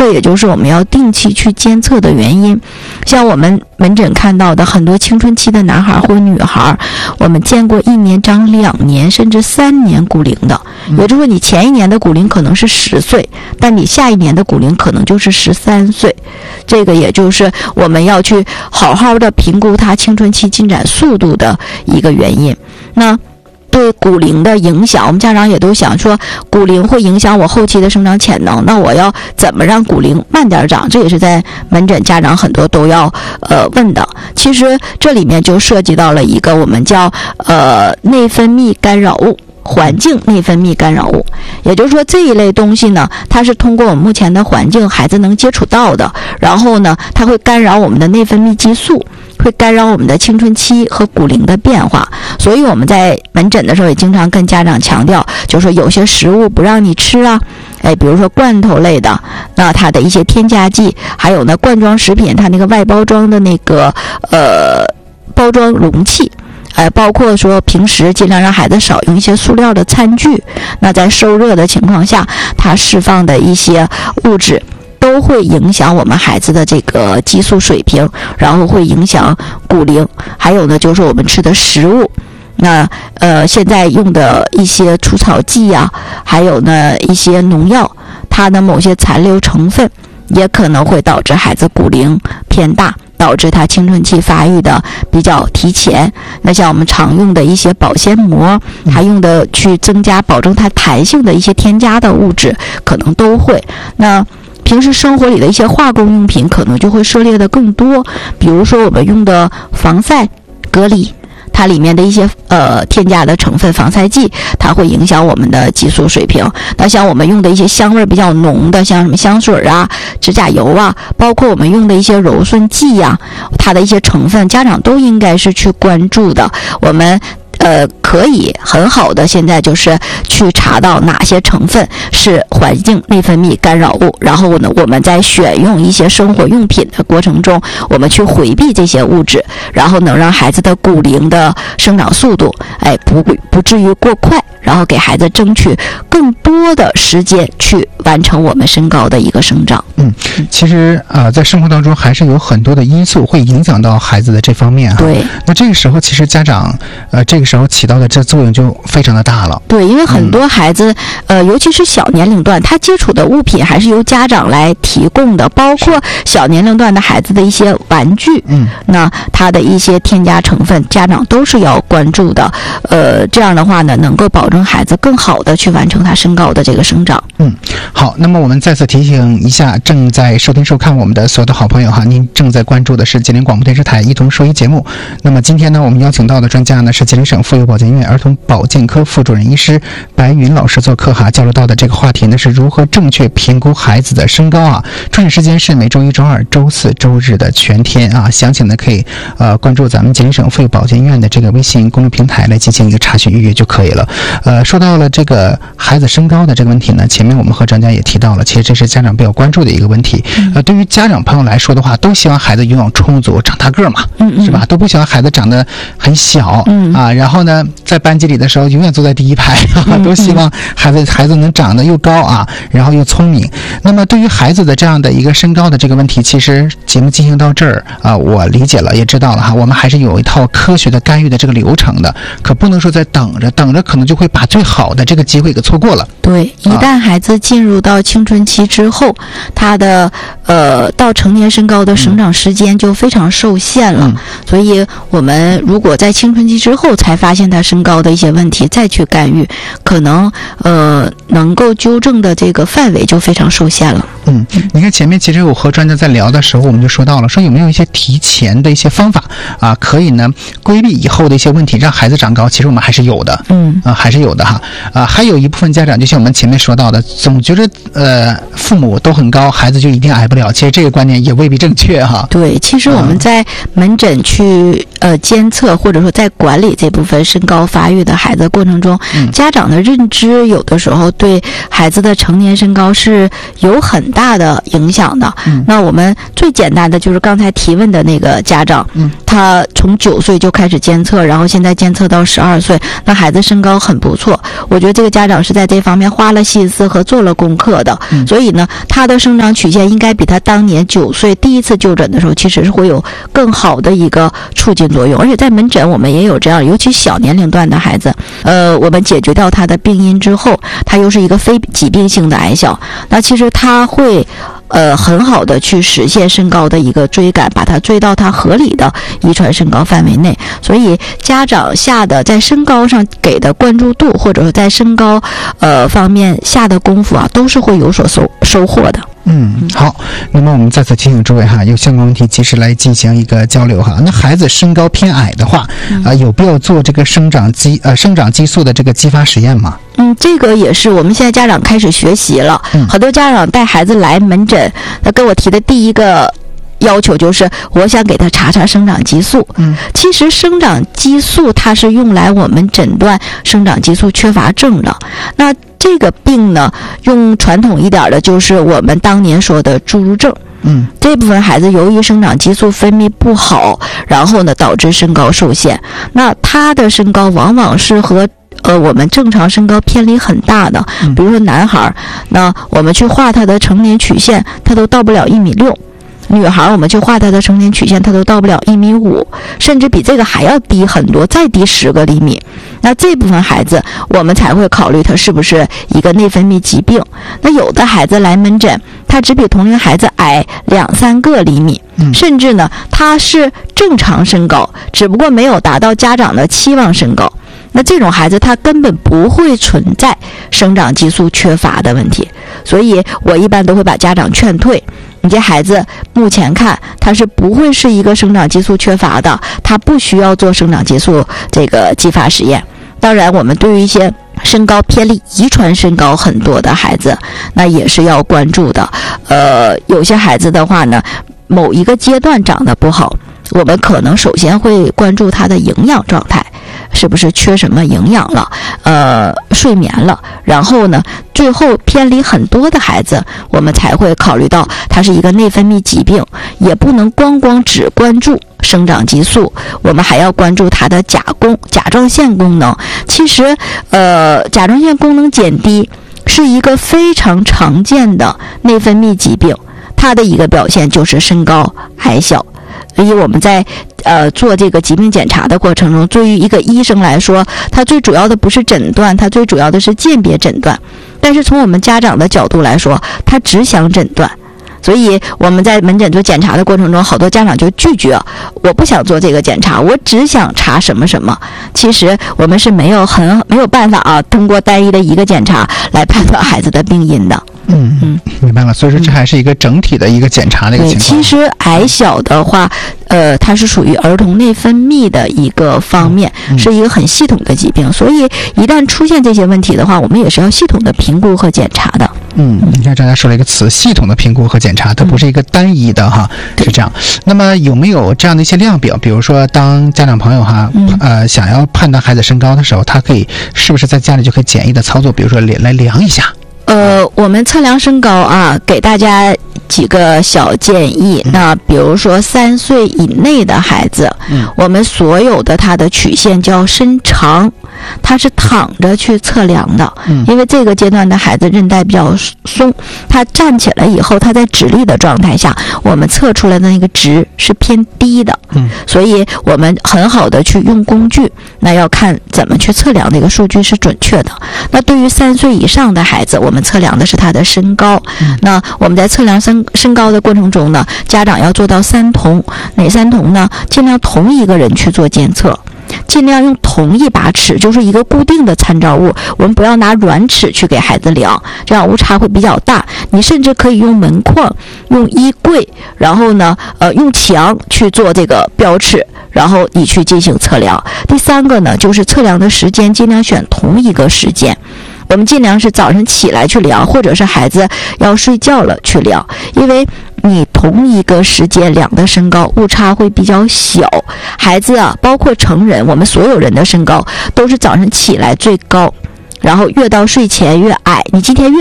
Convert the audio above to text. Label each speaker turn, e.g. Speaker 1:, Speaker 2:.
Speaker 1: 这也就是我们要定期去监测的原因。像我们门诊看到的很多青春期的男孩或女孩，我们见过1年长2年甚至3年骨龄的，也就是说你前一年的骨龄可能是10岁，但你下一年的骨龄可能就是13岁。这个也就是我们要去好好的评估他青春期进展速度的一个原因。那对骨龄的影响，我们家长也都想说，骨龄会影响我后期的生长潜能，那我要怎么让骨龄慢点长？这也是在门诊家长很多都要问的。其实这里面就涉及到了一个我们叫内分泌干扰物。环境内分泌干扰物，也就是说这一类东西呢，它是通过我们目前的环境孩子能接触到的，然后呢它会干扰我们的内分泌激素，会干扰我们的青春期和骨龄的变化。所以我们在门诊的时候也经常跟家长强调，就是说有些食物不让你吃啊，比如说罐头类的，那它的一些添加剂，还有呢罐装食品它那个外包装的那个包装容器，包括说平时尽量让孩子少用一些塑料的餐具，那在受热的情况下它释放的一些物质都会影响我们孩子的这个激素水平，然后会影响骨龄。还有呢就是我们吃的食物，那现在用的一些除草剂啊，还有呢一些农药，它的某些残留成分也可能会导致孩子骨龄偏大，导致他青春期发育的比较提前。那像我们常用的一些保鲜膜，还用的去增加保证它弹性的一些添加的物质可能都会。那平时生活里的一些化工用品可能就会涉猎的更多，比如说我们用的防晒隔离，它里面的一些添加的成分防晒剂，它会影响我们的激素水平。那像我们用的一些香味比较浓的，像什么香水啊、指甲油啊，包括我们用的一些柔顺剂呀，它的一些成分，家长都应该是去关注的。我们可以很好的现在就是去查到哪些成分是环境内分泌干扰物，然后呢我们在选用一些生活用品的过程中，我们去回避这些物质，然后能让孩子的骨龄的生长速度不至于过快，然后给孩子争取更多的时间去完成我们身高的一个生长。
Speaker 2: 其实在生活当中还是有很多的因素会影响到孩子的这方面
Speaker 1: 对，
Speaker 2: 那这个时候其实家长这个时候起到的这作用就非常的大了。
Speaker 1: 对，因为很多孩子尤其是小年龄段，他接触的物品还是由家长来提供的，包括小年龄段的孩子的一些玩具，那它的一些添加成分家长都是要关注的。这样的话呢，能够保证孩子更好的去完成他身高的这个生长。
Speaker 2: 好，那么我们再次提醒一下正在收听收看我们的所有的好朋友哈，您正在关注的是吉林广播电视台一同说医节目。那么今天呢，我们邀请到的专家呢是吉林省妇幼保健院儿童保健科副主任医师白云老师做客哈，交流到的这个话题呢是如何正确评估孩子的身高啊。出诊时间是每周一、周二、周四、周日的全天啊。详情呢可以关注咱们吉林省妇幼保健院的这个微信公众平台来进行一个查询预约就可以了。说到了这个孩子身高的这个问题呢，前面我们和专家也提到了，其实这是家长比较关注的一个问题。对于家长朋友来说的话，都希望孩子拥有充足、长大个嘛，是吧？都不希望孩子长得很小然后呢，在班级里的时候永远坐在第一排都希望孩子能长得又高啊，然后又聪明。那么对于孩子的这样的一个身高的这个问题，其实节目进行到这儿我理解了，也知道了哈，我们还是有一套科学的干预的这个流程的，可不能说在等着可能就会把最好的这个机会给错过了。
Speaker 1: 对，一旦孩子进入到青春期之后，他的到成年身高的生长时间就非常受限了。所以我们如果在青春期之后才发现他身高的一些问题，再去干预，可能能够纠正的这个范围就非常受限了。
Speaker 2: 你看前面其实我和专家在聊的时候，我们就说到了，说有没有一些提前的一些方法可以呢规避以后的一些问题，让孩子长高。其实我们还是有的，还是有的哈。还有一部分家长就像我们前面说到的，总觉得父母都很高，孩子就一定矮不了。其实这个观念也未必正确哈。
Speaker 1: 对，其实我们在门诊去监测或者说在管理这部分身高发育的孩子的过程中，家长的认知有的时候对孩子的成年身高是有很大大的影响的。那我们最简单的就是刚才提问的那个家长，他从9岁就开始监测，然后现在监测到12岁，那孩子身高很不错。我觉得这个家长是在这方面花了心思和做了功课的，所以呢，他的生长曲线应该比他当年9岁第一次就诊的时候，其实是会有更好的一个促进作用。而且在门诊我们也有这样，尤其小年龄段的孩子，我们解决掉他的病因之后，他又是一个非疾病性的矮小，那其实他会很好的去实现身高的一个追赶，把它追到他合理的遗传身高范围内。所以家长下的在身高上给的关注度，或者说在身高方面下的功夫啊，都是会有所收获的。
Speaker 2: 好，那么我们再次提醒诸位哈，有相关问题及时来进行一个交流哈。那孩子身高偏矮的话，有必要做这个生长激素的这个激发实验吗？
Speaker 1: 这个也是我们现在家长开始学习了。很多家长带孩子来门诊，他跟我提的第一个要求就是我想给他查查生长激素。其实生长激素它是用来我们诊断生长激素缺乏症的。那这个病呢，用传统一点的就是我们当年说的侏儒症。这部分孩子由于生长激素分泌不好，然后呢导致身高受限。那他的身高往往是和我们正常身高偏离很大的。比如说男孩，那我们去画他的成年曲线，他都到不了1.6米。女孩我们去画她的成年曲线，她都到不了1.5米，甚至比这个还要低很多，再低10个厘米。那这部分孩子我们才会考虑他是不是一个内分泌疾病。那有的孩子来门诊，他只比同龄孩子矮2-3个厘米，甚至呢他是正常身高，只不过没有达到家长的期望身高。那这种孩子他根本不会存在生长激素缺乏的问题，所以我一般都会把家长劝退。你这孩子目前看他是不会是一个生长激素缺乏的，他不需要做生长激素这个激发实验。当然我们对于一些身高偏离遗传身高很多的孩子，那也是要关注的。有些孩子的话呢，某一个阶段长得不好，我们可能首先会关注他的营养状态，是不是缺什么营养了，睡眠了，然后呢最后偏离很多的孩子，我们才会考虑到他是一个内分泌疾病。也不能光只关注生长激素，我们还要关注他的甲状腺功能。其实甲状腺功能减低是一个非常常见的内分泌疾病，它的一个表现就是身高矮小。所以我们在做这个疾病检查的过程中，对于一个医生来说，他最主要的不是诊断，他最主要的是鉴别诊断。但是从我们家长的角度来说，他只想诊断。所以我们在门诊做检查的过程中，好多家长就拒绝，我不想做这个检查，我只想查什么什么。其实我们是没有办法啊，通过单一的一个检查来判断孩子的病因的。
Speaker 2: 明白了。所以说这还是一个整体的一个检查的一个情况。
Speaker 1: 其实矮小的话，它是属于儿童内分泌的一个方面，是一个很系统的疾病。所以一旦出现这些问题的话，我们也是要系统的评估和检查的。
Speaker 2: 你看专家说了一个词，系统的评估和检查，它不是一个单一的哈，是这样。那么有没有这样的一些量表？比如说当家长朋友哈，想要判断孩子身高的时候，他可以是不是在家里就可以简易的操作，比如说来量一下？
Speaker 1: 我们测量身高啊，给大家几个小建议。那比如说3岁以内的孩子，我们所有的他的曲线叫身长，他是躺着去测量的。因为这个阶段的孩子韧带比较松，他站起来以后，他在直立的状态下，我们测出来的那个值是偏低的。所以我们很好的去用工具，那要看怎么去测量这个数据是准确的。那对于3岁以上的孩子，我们测量的是他的身高。那我们在测量身高的过程中呢，家长要做到3同。哪3同呢？尽量同一个人去做监测，尽量用同一把尺，就是一个固定的参照物，我们不要拿软尺去给孩子量，这样误差会比较大。你甚至可以用门框、用衣柜，然后呢用墙去做这个标尺，然后你去进行测量。第3个呢，就是测量的时间尽量选同一个时间，我们尽量是早上起来去量，或者是孩子要睡觉了去量，因为你同一个时间量的身高误差会比较小。孩子啊，包括成人，我们所有人的身高都是早上起来最高，然后越到睡前越矮。你今天越